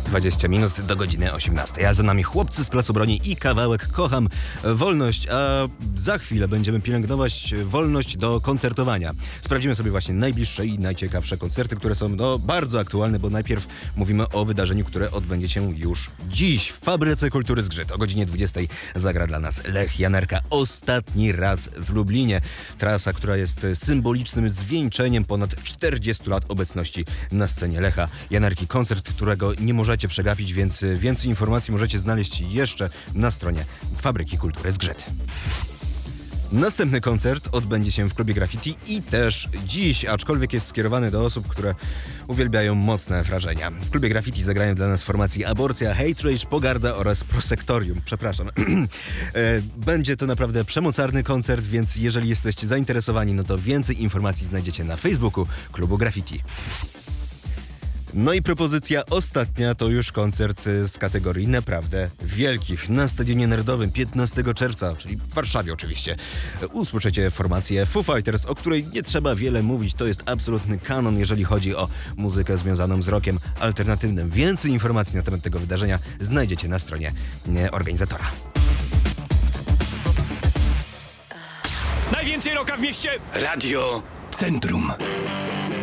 20 minut do godziny 18. A za nami chłopcy z Placu Broni i kawałek Kocham Wolność, a za chwilę będziemy pielęgnować wolność do koncertowania. Sprawdzimy sobie właśnie najbliższe i najciekawsze koncerty, które są bardzo aktualne, bo najpierw mówimy o wydarzeniu, które odbędzie się już dziś w Fabryce Kultury Zgrzyt. O godzinie 20 zagra dla nas Lech Janerka ostatni raz w Lublinie. Trasa, która jest symbolicznym zwieńczeniem ponad 40 lat obecności na scenie Lecha Janerki. Koncert, którego nie możecie przegapić, więc więcej informacji możecie znaleźć jeszcze na stronie Fabryki Kultury Zgrzyt. Następny koncert odbędzie się w klubie Graffiti i też dziś, aczkolwiek jest skierowany do osób, które uwielbiają mocne wrażenia. W klubie Graffiti zagrają dla nas formacje Aborcja, Hate Rage, Pogarda oraz Prosektorium. Przepraszam. Będzie to naprawdę przemocarny koncert, więc jeżeli jesteście zainteresowani, no to więcej informacji znajdziecie na Facebooku klubu Graffiti. No i propozycja ostatnia to już koncert z kategorii naprawdę wielkich. Na Stadionie Narodowym 15 czerwca, czyli w Warszawie oczywiście, usłyszycie formację Foo Fighters, o której nie trzeba wiele mówić. To jest absolutny kanon, jeżeli chodzi o muzykę związaną z rockiem alternatywnym. Więcej informacji na temat tego wydarzenia znajdziecie na stronie organizatora. Najwięcej rocka w mieście! Radio Centrum.